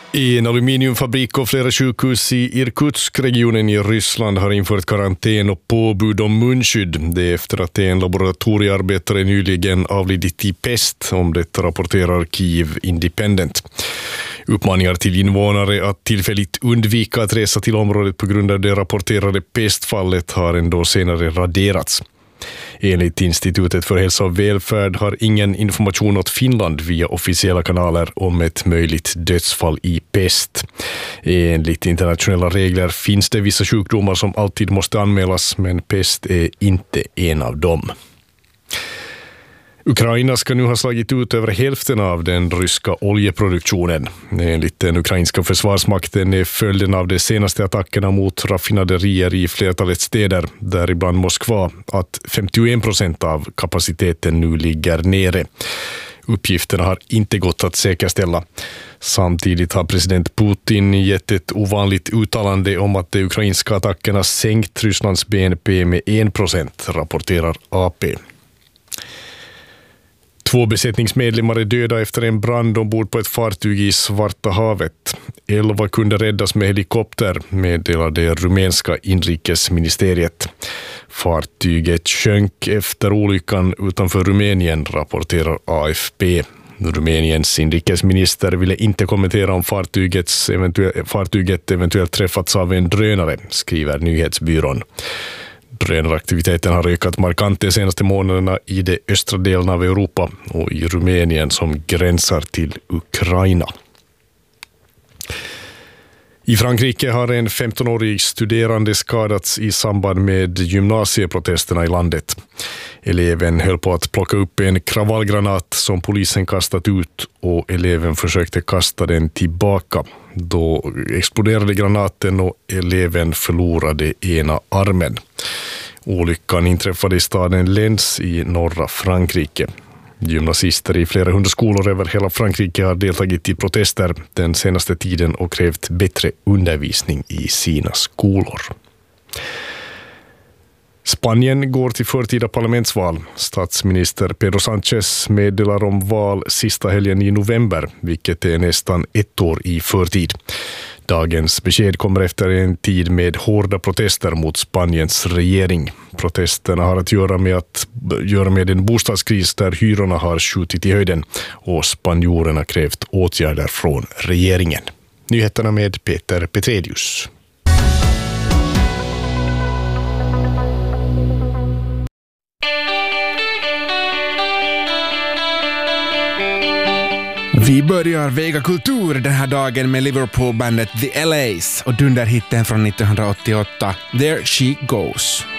En aluminiumfabrik och flera sjukhus i Irkutsk-regionen i Ryssland har infört karantän och påbud om munskydd. Det är efter att en laboratoriearbetare nyligen avlidit i pest, om det rapporterar Kyiv Independent. Uppmaningar till invånare att tillfälligt undvika att resa till området på grund av det rapporterade pestfallet har ändå senare raderats. Enligt Institutet för hälsa och välfärd har ingen information åt Finland via officiella kanaler om ett möjligt dödsfall i pest. Enligt internationella regler finns det vissa sjukdomar som alltid måste anmälas, men pest är inte en av dem. Ukraina ska nu ha slagit ut över hälften av den ryska oljeproduktionen. Enligt den ukrainska försvarsmakten är följden av de senaste attackerna mot raffinaderier i flertalet städer, däribland Moskva, att 51% av kapaciteten nu ligger nere. Uppgifterna har inte gått att säkerställa. Samtidigt har president Putin gett ett ovanligt uttalande om att de ukrainska attackerna sänkt Rysslands BNP med 1%, rapporterar AP. 2 besättningsmedlemmar är döda efter en brand ombord på ett fartyg i Svarta havet. 11 kunde räddas med helikopter, meddelade det rumänska inrikesministeriet. Fartyget sjönk efter olyckan utanför Rumänien, rapporterar AFP. Rumäniens inrikesminister ville inte kommentera om fartyget eventuellt träffats av en drönare, skriver nyhetsbyrån. Drönaraktiviteten har ökat markant de senaste månaderna i de östra delarna av Europa och i Rumänien som gränsar till Ukraina. I Frankrike har en 15-årig studerande skadats i samband med gymnasieprotesterna i landet. Eleven höll på att plocka upp en kravallgranat som polisen kastat ut och eleven försökte kasta den tillbaka. Då exploderade granaten och eleven förlorade ena armen. Olyckan inträffade i staden Lens i norra Frankrike. Gymnasister i flera hundra skolor över hela Frankrike har deltagit i protester den senaste tiden och krävt bättre undervisning i sina skolor. Spanien går till förtida parlamentsval. Statsminister Pedro Sánchez meddelar om val sista helgen i november, vilket är nästan ett år i förtid. Dagens besked kommer efter en tid med hårda protester mot Spaniens regering. Protesterna har att göra med en bostadskris där hyrorna har skjutit i höjden och spanjorerna krävt åtgärder från regeringen. Nyheterna med Peter Petredius. Vi börjar väga kultur den här dagen med Liverpool-bandet The LAs och dunderhitten från 1988, There She Goes.